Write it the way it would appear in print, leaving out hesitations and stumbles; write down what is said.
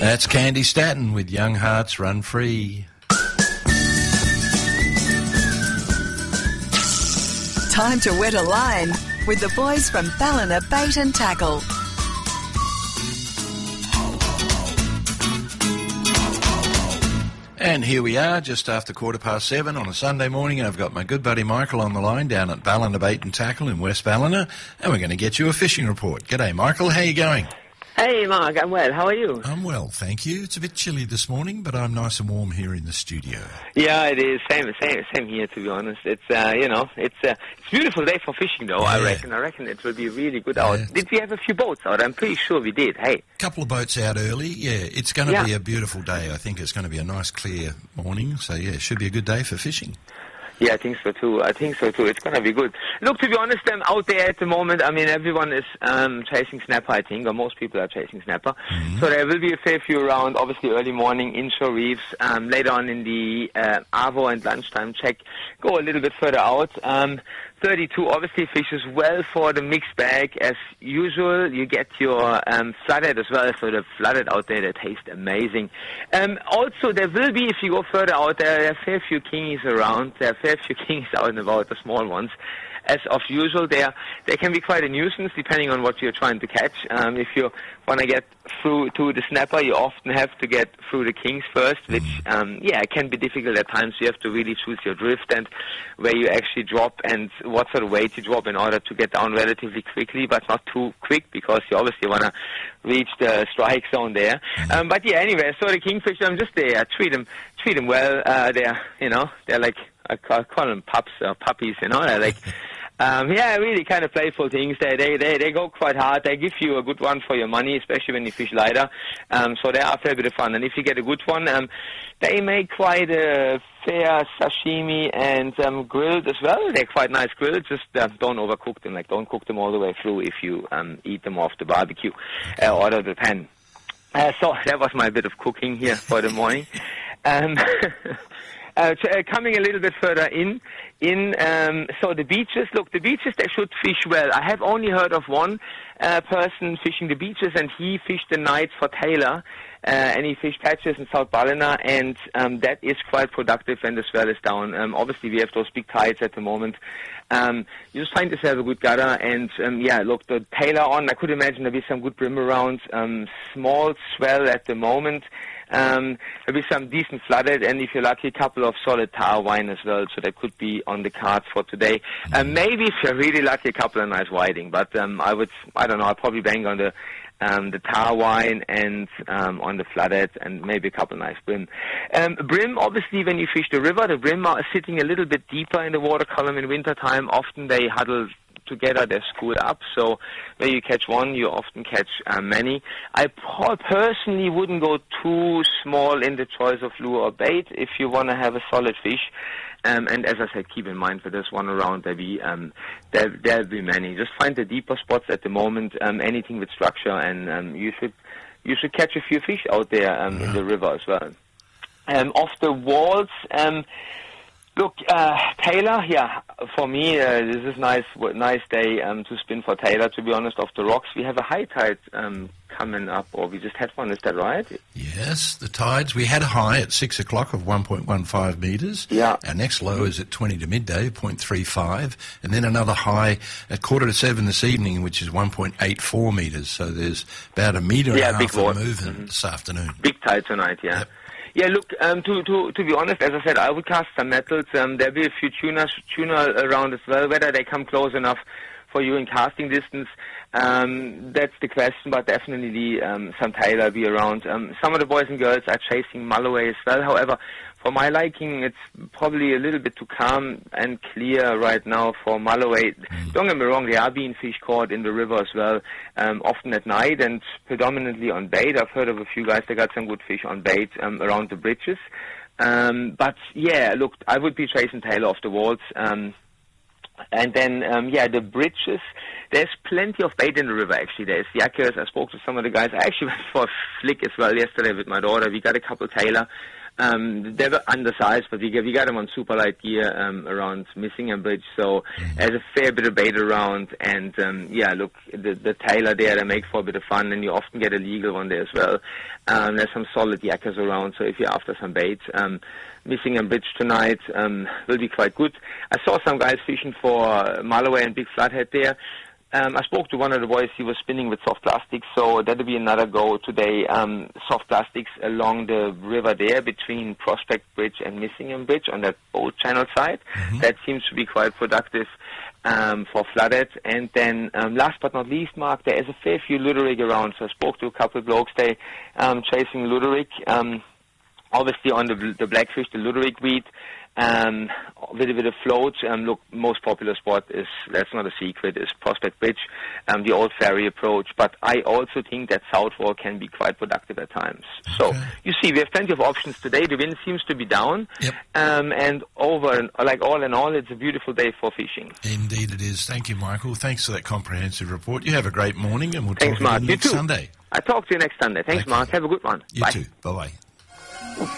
That's Candy Staton with Young Hearts Run Free. Time to wet a line with the boys from Ballina Bait and Tackle. And here we are, just after 7:15 on a Sunday morning. I've got my good buddy Michael on the line down at Ballina Bait and Tackle in West Ballina, and we're going to get you a fishing report. G'day, Michael. How you going? Hey, Mark. I'm well. How are you? I'm well, thank you. It's a bit chilly this morning, but I'm nice and warm here in the studio. Yeah, it is. Same here, to be honest. It's it's a beautiful day for fishing, though. Yeah. I reckon it will be really good out. Did we have a few boats out? I'm pretty sure we did. Hey, a couple of boats out early. Yeah, it's going to be a beautiful day. I think it's going to be a nice, clear morning. So yeah, it should be a good day for fishing. Yeah, I think so too. It's going to be good. Look, to be honest, out there at the moment, I mean, everyone is chasing snapper, I think, or most people are chasing snapper. Mm-hmm. So there will be a fair few around, obviously early morning, inshore reefs, later on in the Arvo and lunchtime check, go a little bit further out. 32 obviously fishes well for the mixed bag. As usual, you get your flooded as well, so the flooded out there, they taste amazing. Also, there will be, if you go further out, there are a fair few kingies around. There are a fair few kingies out and about, the small ones. As of usual, they can be quite a nuisance depending on what you're trying to catch. If you want to get through to the snapper, you often have to get through the kings first, which, it can be difficult at times. You have to really choose your drift and where you actually drop and what sort of weight you drop in order to get down relatively quickly, but not too quick because you obviously want to reach the strike zone there. Anyway, so the kingfish, I'm just there. Treat them well. They're like, I call them pups or puppies, They're like, really kind of playful things. They go quite hard. They give you a good one for your money, especially when you fish lighter. So they are a fair bit of fun. And if you get a good one, they make quite a fair sashimi and grilled as well. They're quite nice grilled. Just don't overcook them. Like, don't cook them all the way through if you eat them off the barbecue or the pan. So that was my bit of cooking here for the morning. Coming a little bit further so the beaches, they should fish well. I have only heard of one person fishing the beaches, and he fished the night for Taylor, and he fished patches in South Ballina, and that is quite productive when the swell is down. Obviously, we have those big tides at the moment. You just find yourself a good gutter, and the Taylor on, I could imagine there'll be some good brim around, small swell at the moment. There'll be some decent flooded, and if you're lucky, a couple of solid tar wine as well, so that could be on the cards for today. Maybe if you're really lucky, a couple of nice whiting, but I'd probably bang on the tar wine and on the flooded, and maybe a couple of nice brim. Brim, obviously, when you fish the river, the brim are sitting a little bit deeper in the water column in winter time. Often they huddle together, they're schooled up, so where you catch one, you often catch many. I personally wouldn't go too small in the choice of lure or bait if you want to have a solid fish. And as I said, keep in mind for this one around, there'll be many. Just find the deeper spots at the moment, anything with structure, and you should catch a few fish out there in the river as well. Off the walls, look, Taylor, for me, this is nice day to spin for Taylor, to be honest, off the rocks. We have a high tide coming up, or we just had one, is that right? Yes, the tides. We had a high at 6 o'clock of 1.15 metres. Yeah. Our next low is at 20 to midday, 0.35, and then another high at 6:45 this evening, which is 1.84 metres. So there's about a metre and a half of movement this afternoon. Big tide tonight, yeah. Yep. Yeah, look, to be honest, as I said, I would cast some metals. There'll be a few tuna around as well. Whether they come close enough for you in casting distance, that's the question, but definitely some Taylor will be around. Some of the boys and girls are chasing mulloway as well. However, for my liking, it's probably a little bit too calm and clear right now for mulloway. Don't get me wrong, there are being fish caught in the river as well, often at night and predominantly on bait. I've heard of a few guys that got some good fish on bait around the bridges. But yeah, look, I would be chasing Taylor off the walls. And then, the bridges, there's plenty of bait in the river, actually. There's yakkers. I spoke to some of the guys. I actually went for a flick as well yesterday with my daughter. We got a couple Taylor. They were undersized, but we got them on super light gear around Missingham Bridge, so there's a fair bit of bait around, and look, the tailor there, they make for a bit of fun, and you often get a legal one there as well. There's some solid yakkers around, so if you're after some bait, Missingham Bridge tonight will be quite good. I saw some guys fishing for Mulloway and Big Flathead there. I spoke to one of the boys. He was spinning with soft plastics, so that'll be another go today. Soft plastics along the river there between Prospect Bridge and Missingham Bridge on that old channel side. That seems to be quite productive for flathead. And then last but not least, Mark, there is a fair few luderig around. So I spoke to a couple of blokes. They chasing luderig. Obviously on the blackfish, the luderig weed. With a bit of float. Look, most popular spot is, that's not a secret, is Prospect Bridge, the old ferry approach. But I also think that Southwall can be quite productive at times. So, you see, we have plenty of options today. The wind seems to be down. And all in all, it's a beautiful day for fishing. Indeed it is. Thank you, Michael. Thanks for that comprehensive report. You have a great morning, and we'll talk again next Sunday. I'll talk to you next Sunday. Thanks, Mark. Have a good one. You too. Bye-bye.